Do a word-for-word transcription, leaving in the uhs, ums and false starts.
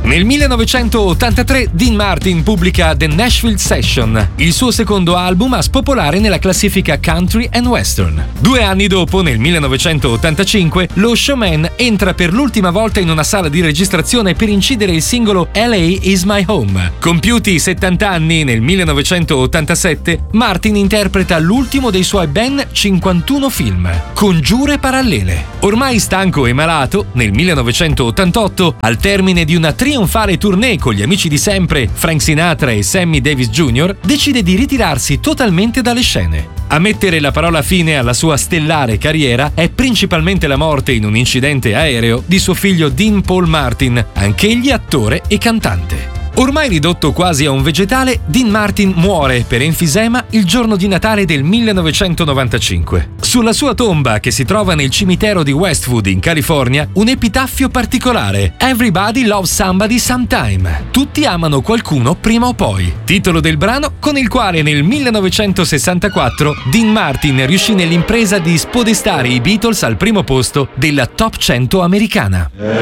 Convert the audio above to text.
Nel millenovecentottantatré Dean Martin pubblica The Nashville Session, il suo secondo album a spopolare nella classifica country and western. Due anni dopo, nel millenovecentottantacinque, lo showman entra per l'ultima volta in una sala di registrazione per incidere il singolo L A Is My Home. Compiuti settanta anni, nel millenovecentottantasette, Martin interpreta l'ultimo dei suoi ben cinquantuno film, Congiure parallele. Ormai stanco e malato, nel millenovecentottantotto, al termine di una trionfale tournée con gli amici di sempre, Frank Sinatra e Sammy Davis Junior, decide di ritirarsi totalmente dalle scene. A mettere la parola fine alla sua stellare carriera è principalmente la morte in un incidente aereo di suo figlio Dean Paul Martin, anch'egli attore e cantante. Ormai ridotto quasi a un vegetale, Dean Martin muore per enfisema il giorno di Natale del millenovecentonovantacinque. Sulla sua tomba, che si trova nel cimitero di Westwood in California, un epitaffio particolare: Everybody loves somebody sometime. Tutti amano qualcuno prima o poi. Titolo del brano con il quale nel millenovecentosessantaquattro Dean Martin riuscì nell'impresa di spodestare i Beatles al primo posto della top cento americana.